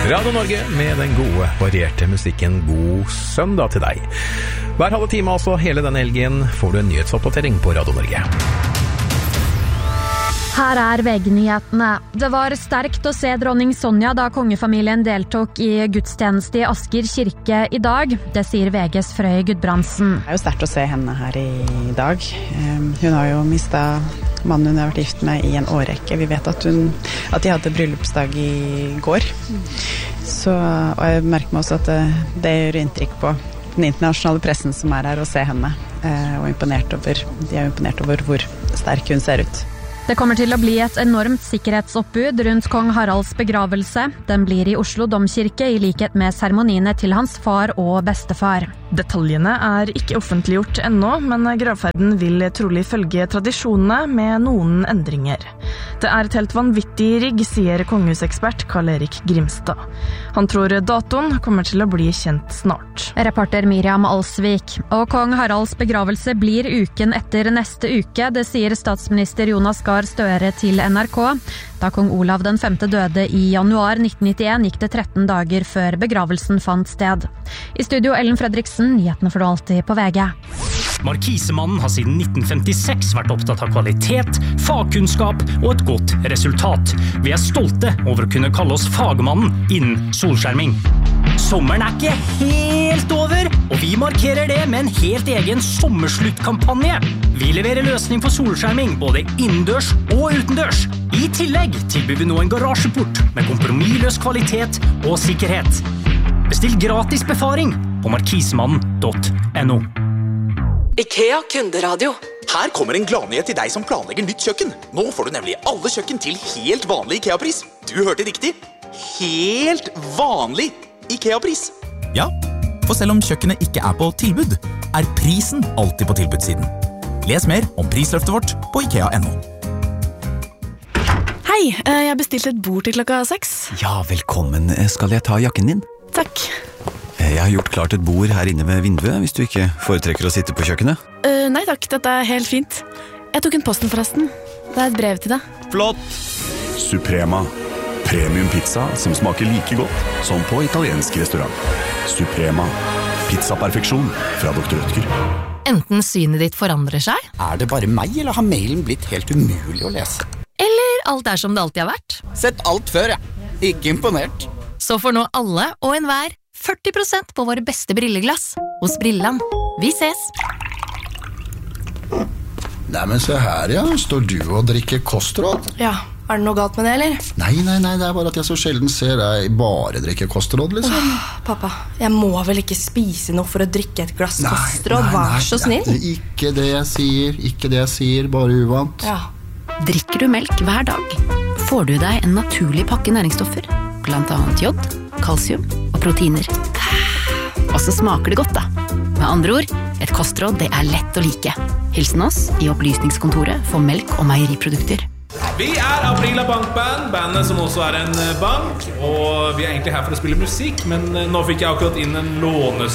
Radio Norge med den gode, varierte musikken. God søndag til deg. Hver halve time, altså hele denne helgen, får du en nyhetsoppdatering på Radio Norge. Her VG-nyhetene. Det var sterkt å se dronning Sonja da kongefamilien deltok i gudstjeneste i Asker kirke i dag. Det sier VGs Frøy Gudbrandsen. Det jo sterkt å se henne her i dag. Hun har jo mistet mannen hun har vært gift med i en årrekke. Vi vet at de hadde bryllupsdag i går. Og jeg merker meg også at det gjør inntrykk på den internasjonale pressen som her å se henne. Og de imponert over hvor sterk hun ser ut. Det kommer til å bli et enormt sikkerhetsoppbud rundt kong Haralds begravelse. Den blir i Oslo domkirke i likhet med seremoniene til hans far og bestefar. Detaljene ikke offentliggjort ennå, men gravferden vil trolig følge tradisjonene med noen endringer. Det et helt vanvittig rigg, sier kongehusekspert Karl-Erik Grimstad. Han tror datoen kommer til å bli kjent snart. Reporter Miriam Alsvik. Og kong Haralds begravelse blir uken etter neste uke, det sier statsminister Jonas Gahr Støre til NRK. Da kong Olav den 5. døde i januar 1991, gikk det 13 dager før begravelsen fant sted. I studio Ellen Fredriksen, nyhetene får du alltid på VG. Markisemannen har siden 1956 vært opptatt av kvalitet, fagkunnskap og et godt resultat. Vi stolte over å kunne kalle oss fagmannen innen solskjerming. Sommeren ikke helt over, og vi markerer det med en helt egen sommersluttkampanje. Vi leverer løsning for solskjerming både innendørs og utendørs. I tillegg tilbyr vi nå en garasjeport med kompromissløs kvalitet og sikkerhet. Bestill gratis befaring på markisemannen.no. IKEA kunderadio. Her kommer en gladnyhet til deg som planlegger nytt kjøkken. Nå får du nemlig alle kjøkken til helt vanlig IKEA-pris. Du hørte riktig. Helt vanlig IKEA-pris. Ja, for selv om kjøkkenet ikke på tilbud, prisen alltid på tilbudssiden. Les mer om prisløftet vårt på IKEA.no. Hei, jeg bestilte et bord til klokka 6. Ja, velkommen. Skal jeg ta jakken din? Takk. Jeg har gjort klart et bord her inne ved vinduet, hvis du ikke foretrekker å sitte på kjøkkenet. Nei takk, dette helt fint. Jeg tok en posten forresten. Det et brev til deg. Flott! Suprema. Premium pizza som smaker like godt som på italiensk restaurant. Suprema. Pizzaperfeksjon fra Dr. Rødtger. Enten synet ditt forandrer seg. Det bare meg, eller har mailen blitt helt umulig å lese? Eller alt som det alltid har vært. Sett alt før, ja. Ikke imponert. Så får nå alle og enhver 40% på våre beste brilleglass hos Brilland. Vi ses! Nei, men se her, ja. Står du og drikker kostråd? Ja, det noe galt med det, eller? Nei, det bare at jeg så sjelden ser deg bare drikke kostråd, liksom. Pappa, jeg må vel ikke spise noe for å drikke et glass kostråd? Vær så snill. Ikke det jeg sier, bare uvant. Ja. Drikker du melk hver dag, får du deg en naturlig pakke næringsstoffer, blant annet jod, kalsium og proteiner. Og så smaker det godt da. Med andre ord, et kostråd det lett å like. Hilsen oss i opplysningskontoret for melk og meieriprodukter. Vi Aprila Bankband, bandet som også en bank, og vi egentlig her for å spille musikk, men nå fikk jeg akkurat inn en